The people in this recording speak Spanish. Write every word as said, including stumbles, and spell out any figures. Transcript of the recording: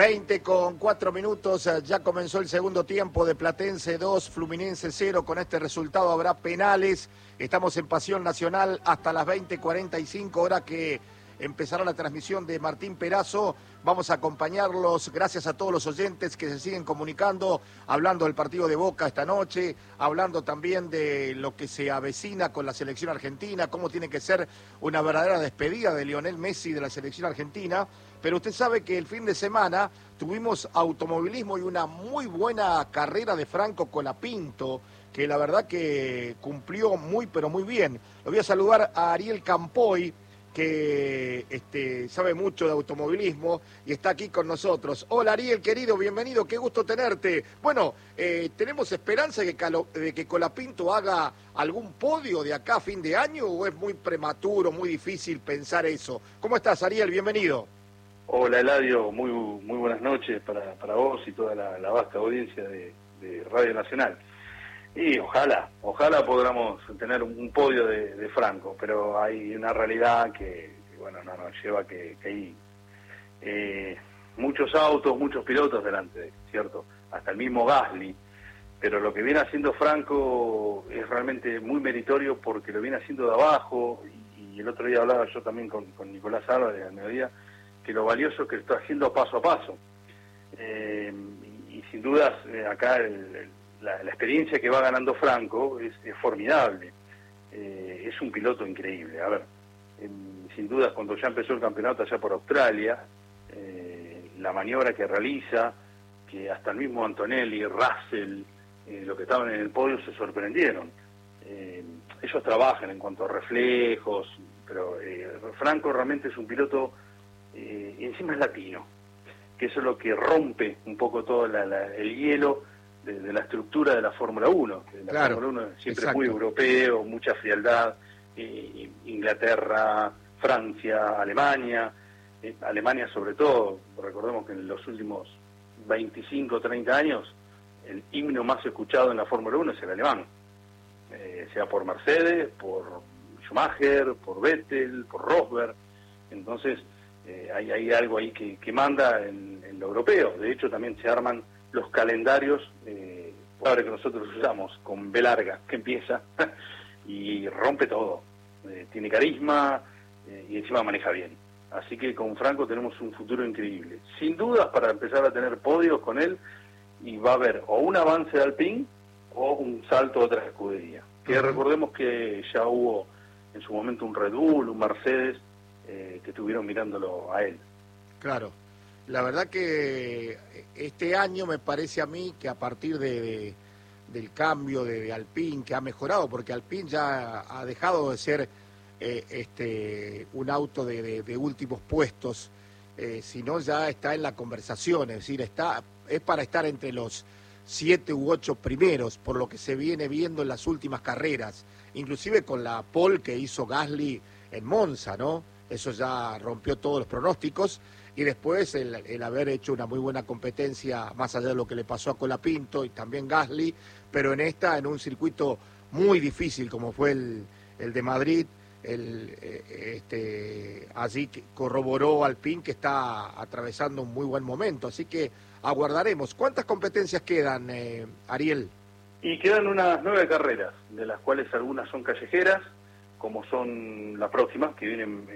veinte con cuatro minutos, ya comenzó el segundo tiempo de Platense dos, Fluminense cero. Con este resultado habrá penales. Estamos en Pasión Nacional hasta las veinte cuarenta y cinco, hora que empezará la transmisión de Martín Perazo. Vamos a acompañarlos, gracias a todos los oyentes que se siguen comunicando, hablando del partido de Boca esta noche, hablando también de lo que se avecina con la selección argentina, cómo tiene que ser una verdadera despedida de Lionel Messi de la selección argentina. Pero usted sabe que el fin de semana tuvimos automovilismo y una muy buena carrera de Franco Colapinto, que la verdad que cumplió muy pero muy bien. Lo voy a saludar a Ariel Campoy, que este, sabe mucho de automovilismo y está aquí con nosotros. Hola Ariel, querido, bienvenido, qué gusto tenerte. Bueno, eh, ¿tenemos esperanza de que, Calo, de que Colapinto haga algún podio de acá a fin de año o es muy prematuro, muy difícil pensar eso? ¿Cómo estás, Ariel? Bienvenido. Hola Eladio, muy muy buenas noches para, para vos y toda la, la vasta audiencia de, de Radio Nacional. Y ojalá, ojalá podamos tener un, un podio de, de Franco, pero hay una realidad que, que bueno, no nos lleva que, que hay eh, muchos autos, muchos pilotos delante, ¿cierto? Hasta el mismo Gasly, pero lo que viene haciendo Franco es realmente muy meritorio porque lo viene haciendo de abajo, y, y el otro día hablaba yo también con, con Nicolás Álvarez al mediodía, que lo valioso que lo está haciendo paso a paso. Eh, y, y sin dudas, eh, acá el, el La, la experiencia que va ganando Franco es, es formidable, eh, es un piloto increíble. A ver, eh, sin duda cuando ya empezó el campeonato allá por Australia, eh, la maniobra que realiza, que hasta el mismo Antonelli, Russell, eh, los que estaban en el podio se sorprendieron. Eh, ellos trabajan en cuanto a reflejos, pero eh, Franco realmente es un piloto, eh, y encima es latino, que eso es lo que rompe un poco todo la, la, el hielo De, de la estructura de la Fórmula uno, que la Claro, Fórmula uno siempre exacto. Es muy europeo, mucha frialdad, eh, Inglaterra, Francia, Alemania, eh, Alemania sobre todo. Recordemos que en los últimos veinticinco, treinta años el himno más escuchado en la Fórmula uno es el alemán, eh, sea por Mercedes, por Schumacher, por Vettel, por Rosberg. Entonces eh, hay, hay algo ahí que, que manda en, en lo europeo. De hecho también se arman los calendarios, eh, ahora que nosotros usamos, con B larga, que empieza y rompe todo. Eh, tiene carisma eh, y encima maneja bien. Así que con Franco tenemos un futuro increíble. Sin dudas para empezar a tener podios con él, y va a haber o un avance de Alpine o un salto a otra escudería. Que uh-huh. Recordemos que ya hubo en su momento un Red Bull, un Mercedes, eh, que estuvieron mirándolo a él. Claro. La verdad que este año me parece a mí que a partir de, de del cambio de, de Alpine, que ha mejorado, porque Alpine ya ha dejado de ser eh, este un auto de, de, de últimos puestos, eh, sino ya está en la conversación, es decir, está es para estar entre los siete u ocho primeros, por lo que se viene viendo en las últimas carreras, inclusive con la pole que hizo Gasly en Monza, ¿no? Eso ya rompió todos los pronósticos. Y después el, el haber hecho una muy buena competencia, más allá de lo que le pasó a Colapinto y también Gasly, pero en esta, en un circuito muy difícil como fue el, el de Madrid, el, este, allí corroboró Alpine que está atravesando un muy buen momento, así que aguardaremos. ¿Cuántas competencias quedan, eh, Ariel? Y quedan unas nueve carreras, de las cuales algunas son callejeras, como son las próximas, que vienen